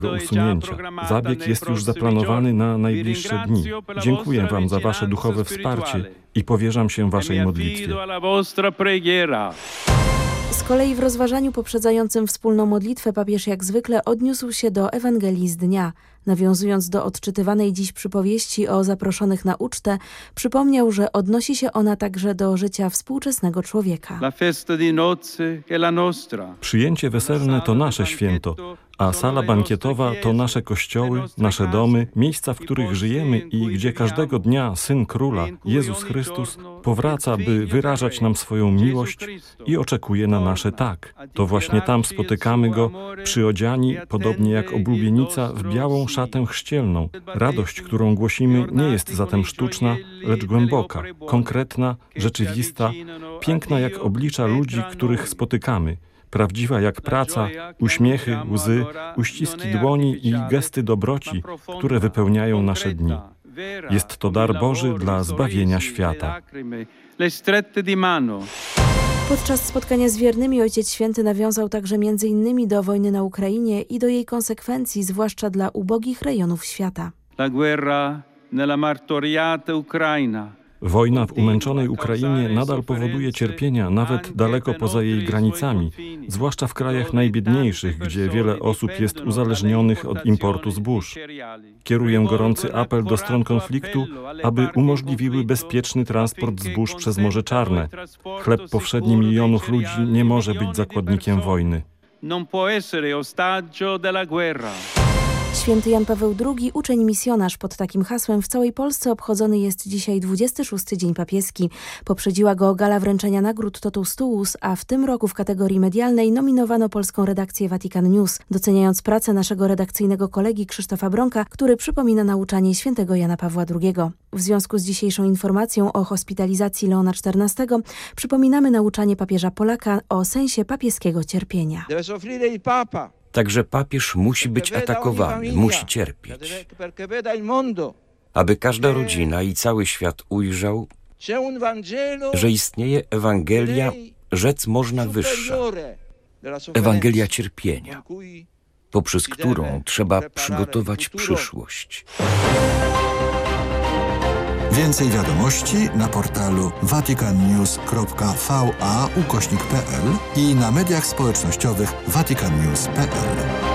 usunięcia. Zabieg jest już zaplanowany na najbliższe dni. Dziękuję Wam za Wasze duchowe wsparcie i powierzam się Waszej modlitwie. Z kolei w rozważaniu poprzedzającym wspólną modlitwę papież jak zwykle odniósł się do Ewangelii z dnia. Nawiązując do odczytywanej dziś przypowieści o zaproszonych na ucztę, przypomniał, że odnosi się ona także do życia współczesnego człowieka. Przyjęcie weselne to nasze święto, a sala bankietowa to nasze kościoły, nasze domy, miejsca, w których żyjemy i gdzie każdego dnia Syn Króla, Jezus Chrystus, powraca, by wyrażać nam swoją miłość i oczekuje na nasze tak. To właśnie tam spotykamy Go, przyodziani, podobnie jak oblubienica, w białą szatę chrzcielną. Radość, którą głosimy, nie jest zatem sztuczna, lecz głęboka, konkretna, rzeczywista, piękna jak oblicza ludzi, których spotykamy. Prawdziwa jak praca, uśmiechy, łzy, uściski dłoni i gesty dobroci, które wypełniają nasze dni. Jest to dar Boży dla zbawienia świata. Podczas spotkania z wiernymi Ojciec Święty nawiązał także m.in. do wojny na Ukrainie i do jej konsekwencji, zwłaszcza dla ubogich rejonów świata. Wojna w umęczonej Ukrainie nadal powoduje cierpienia nawet daleko poza jej granicami, zwłaszcza w krajach najbiedniejszych, gdzie wiele osób jest uzależnionych od importu zbóż. Kieruję gorący apel do stron konfliktu, aby umożliwiły bezpieczny transport zbóż przez Morze Czarne. Chleb powszedni milionów ludzi nie może być zakładnikiem wojny. Święty Jan Paweł II, uczeń misjonarz. Pod takim hasłem w całej Polsce obchodzony jest dzisiaj 26. Dzień Papieski. Poprzedziła go gala wręczenia nagród Totus Tuus, a w tym roku w kategorii medialnej nominowano polską redakcję Vatican News, doceniając pracę naszego redakcyjnego kolegi Krzysztofa Bronka, który przypomina nauczanie świętego Jana Pawła II. W związku z dzisiejszą informacją o hospitalizacji Leona XIV przypominamy nauczanie papieża Polaka o sensie papieskiego cierpienia. Także papież musi być atakowany, musi cierpieć, aby każda rodzina i cały świat ujrzał, że istnieje Ewangelia, rzec można wyższa, Ewangelia cierpienia, poprzez którą trzeba przygotować przyszłość. Więcej wiadomości na portalu vaticannews.va/pl i na mediach społecznościowych vaticannews.pl.